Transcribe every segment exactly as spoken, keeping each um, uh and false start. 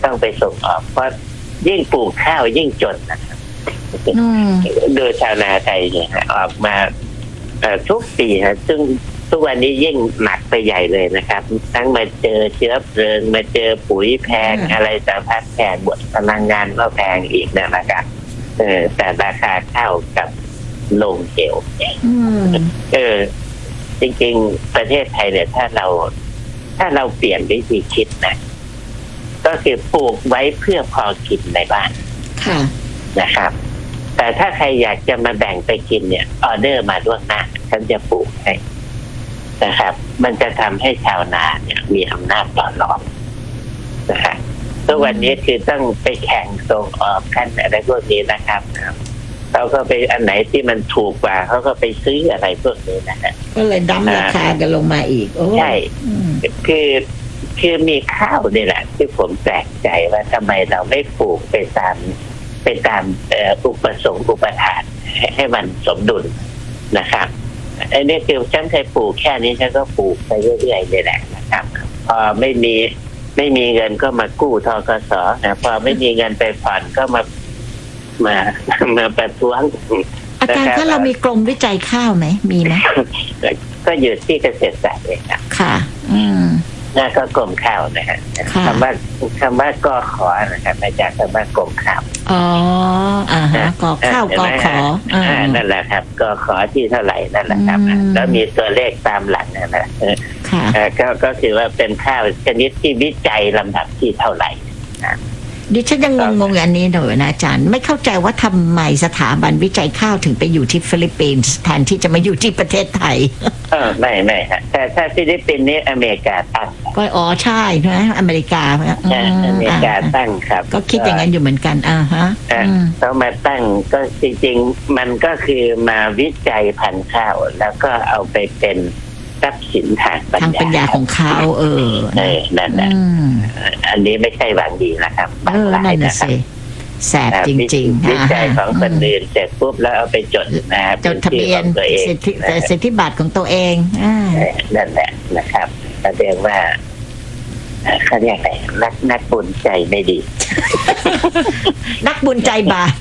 ต้องไปส่งออกเพราะยิ่งปลูกข้าวยิ่งจนนะครับดูชาวนาไทยเนี่ยออกมาทุกปีฮะซึ่งทุกวันนี้ยิ่งหนักไปใหญ่เลยนะครับทั้งมาเจอเชื้อเพลิงมาเจอปุ๋ยแพงอะไรสารพัดแพงหมดพลังงานก็แพงอีกนะครับเออแต่ราคาข้าวกับลงเหวเออจริงๆประเทศไทยเนี่ยถ้าเราถ้าเราเปลี่ยนวิธีคิดนะก็คือปลูกไว้เพื่อพอกินในบ้านนะครับแต่ถ้าใครอยากจะมาแบ่งไปกินเนี่ยออเดอร์มาล่วงหน้าฉันจะปลูกให้นะครับมันจะทำให้ชาวนาเนี่ยมีอำนาจต่อรองนะครับทุกวันนี้คือต้องไปแข่งส่งออกกันอะไรพวกนี้นะครับเขาก็ไปอันไหนที่มันถูกกว่าเขาก็ไปซื้ออะไรพวกนี้นะฮะก็เลยดั้มราคากันลงมาอีกใช่คือคือมีข้าวนี่แหละที่ผมแปลกใจว่าทำไมเราไม่ปลูกไปตามไปตามอุปสงค์อุปทานให้มันสมดุลนะครับไอ้นี่คือฉันเคยปลูกแค่นี้ฉันก็ปลูกไปเรื่อยๆเลยแหละนะครับพอไม่มีไม่มีเงินก็มากู้ธกส.นะพอไม่มีเงินไปผ่อนก็มามามาประท้วงอาจารย์ถ้าเรามีกรมวิจัยข้าวไหมมีไหมก็อยู่ที่เกษตรศาสตร์เองครับค่ะอืมน่าก็กรมข้าวนะฮะคำว่าคำว่ากอขอนะครับอาจารย์คำว่ากรมข้าวอ๋ออ่าฮะกอข้าวกอขออ่านั่นแหละครับกอขอที่เท่าไหร่นั่นแหละครับแล้วมีตัวเลขตามหลังนั่นแหละค่ะก็ก็คือว่าเป็นข้าวชนิดที่วิจัยลำดับที่เท่าไหร่ดิฉันยังงงๆอันนี้หน่อยนะอาจารย์ไม่เข้าใจว่าทำไมสถาบันวิจัยข้าวถึงไปอยู่ที่ฟิลิปปินส์แทนที่จะมาอยู่ที่ประเทศไทยเออไม่ไม่ฮะแต่ถ้าฟิลิปปินส์นี่อเมริกาตั้งก็อ๋อใช่นะอเมริกาอเมริกาตั้งครับก็คิดอย่างนั้นอยู่เหมือนกันอ่าฮะเขามาตั้งก็จริงๆมันก็คือมาวิจัยพันธุ์ข้าวแล้วก็เอาไปเป็นทรัพย์สินทางปัญญาทางปัญญาของเขาเออเออนั่นแหละอันนี้ไม่ใช่หวังดีนะครับเออนั่นน่ะสิแสบจริงๆวิจัยของคนอื่นเสร็จปุ๊บแล้วเอาไปจดนะจดทะเบียนสิทธิสิทธิบัตรของตัวเองนั่นแหละนะครับแสดงว่าเขาเรียกอะไรนักนักบุญใจไม่ดีนักบุญใจบาป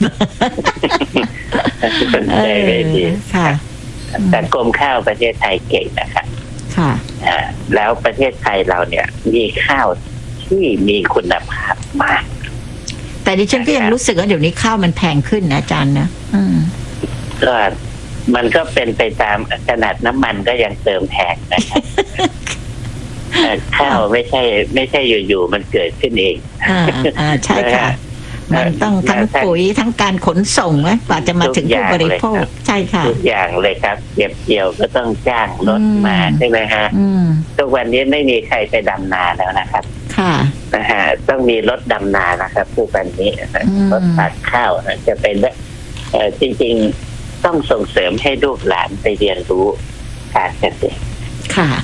ใจไม่ดีค่ะแต่กรมข้าวประเทศไทยเก่งนะครับค่ะแล้วประเทศไทยเราเนี่ยมีข้าวที่มีคุณภาพมากแต่ดิฉันก็ยังรู้สึกว่าเดี๋ยวนี้ข้าวมันแพงขึ้นนะอาจารย์นะก็มันก็เป็นไปตามขนาดน้ำมันก็ยังเติมแพงนะครับข้าวไม่ใช่ไม่ใช่อยู่ๆมันเกิดขึ้นเองอ่าใช่ค่ะมันต้องทั้งปุ๋ยทั้งการขนส่งนะกว่าจะมาถึงผู้บริโภคใช่ค่ะทุกอย่างเลยครับเก็บเกี่ยวก็ต้องจ้างรถมาใช่ไหมฮะทุกวันนี้ไม่มีใครไปดำนาแล้วนะครับค่ะนะฮะต้องมีรถดำนานะครับทุกวันนี้รถตัดข้าวจะเป็นเอ่อจริงๆต้องส่งเสริมให้ลูกหลานไปเรียนรู้การเกษตรค่ะ